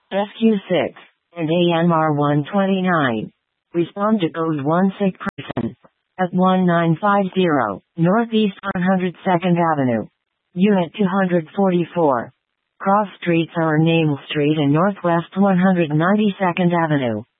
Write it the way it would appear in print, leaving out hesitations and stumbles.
SQ6, and AMR 129. Respond to code 16 person. At 1950, Northeast 102nd Avenue. Unit 244. Cross streets are Name Street and Northwest 192nd Avenue.